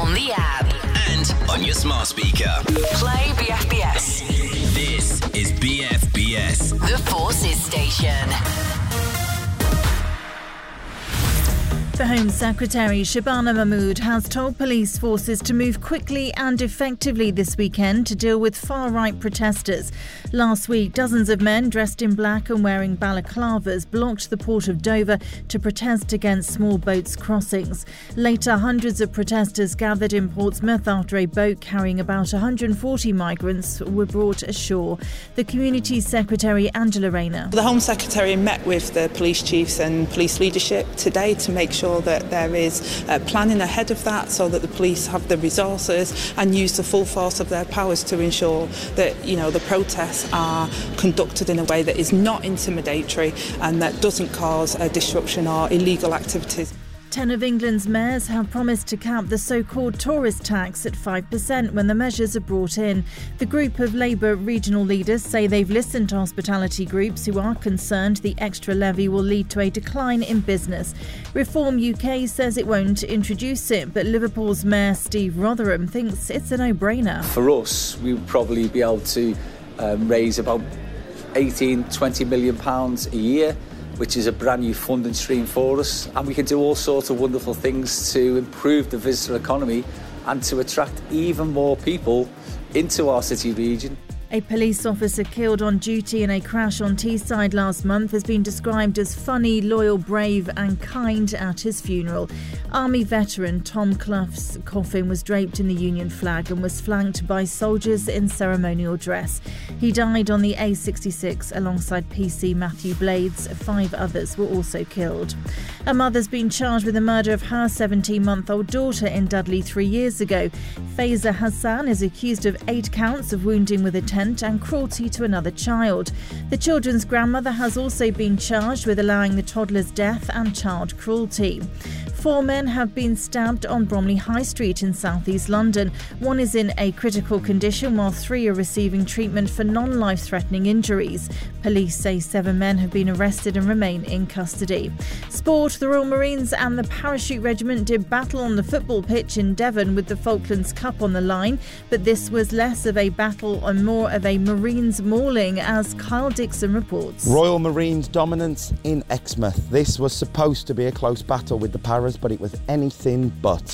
on the app. And on your smart speaker. Play BFBS. This is BFBS. The Forces Station. The Home Secretary Shabana Mahmood has told police forces to move quickly and effectively this weekend to deal with far-right protesters. Last week, dozens of men dressed in black and wearing balaclavas blocked the port of Dover to protest against small boats crossings. Later, hundreds of protesters gathered in Portsmouth after a boat carrying about 140 migrants were brought ashore. The Community Secretary Angela Rayner. The Home Secretary met with the police chiefs and police leadership today to make sure that there is planning ahead of that so that the police have the resources and use the full force of their powers to ensure that, the protests are conducted in a way that is not intimidatory and that doesn't cause a disruption or illegal activities. 10 of England's mayors have promised to cap the so-called tourist tax at 5% when the measures are brought in. The group of Labour regional leaders say they've listened to hospitality groups who are concerned the extra levy will lead to a decline in business. Reform UK says it won't introduce it, but Liverpool's Mayor Steve Rotherham thinks it's a no-brainer. For us, we would probably be able to raise about £18-20 million a year, which is a brand new funding stream for us, and we can do all sorts of wonderful things to improve the visitor economy and to attract even more people into our city region. A police officer killed on duty in a crash on Teesside last month has been described as funny, loyal, brave and kind at his funeral. Army veteran Tom Clough's coffin was draped in the Union flag and was flanked by soldiers in ceremonial dress. He died on the A66 alongside PC Matthew Blades. 5 others were also killed. A mother's been charged with the murder of her 17-month-old daughter in Dudley 3 years ago. Faiza Hassan is accused of 8 counts of wounding with intent and cruelty to another child. The children's grandmother has also been charged with allowing the toddler's death and child cruelty. 4 men have been stabbed on Bromley High Street in southeast London. 1 is in a critical condition while 3 are receiving treatment for non-life-threatening injuries. Police say 7 men have been arrested and remain in custody. Sport, the Royal Marines and the Parachute Regiment did battle on the football pitch in Devon with the Falklands Cup on the line, but this was less of a battle and more of a Marines mauling, as Kyle Dixon reports. Royal Marines dominance in Exmouth. This was supposed to be a close battle with the Paras, but it was anything but.